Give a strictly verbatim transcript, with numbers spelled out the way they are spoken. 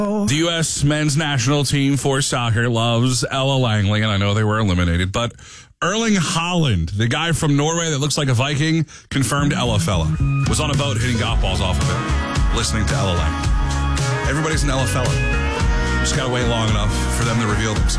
The U S men's national team for soccer loves Ella Langley, and I know they were eliminated, but Erling Haaland, the guy from Norway that looks like a Viking, confirmed Ella fella. Was on a boat hitting golf balls off of it, listening to Ella Langley. Everybody's an Ella fella. Just got to wait long enough for them to reveal themselves.